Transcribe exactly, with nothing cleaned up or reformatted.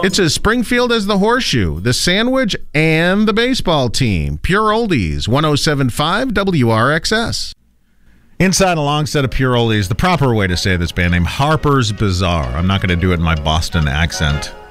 It's as Springfield as the Horseshoe, the Sandwich, and the baseball team. Pure Oldies, one oh seven point five W R X S. Inside a long set of Pure Oldies, the proper way to say this band name, Harper's Bazaar. I'm not going to do it in my Boston accent.